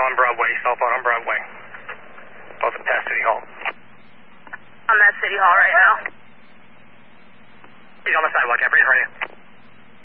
on Broadway, southbound on Broadway. Both at past City Hall. I'm at City Hall right now. He's on the sidewalk, Capri, he's right here.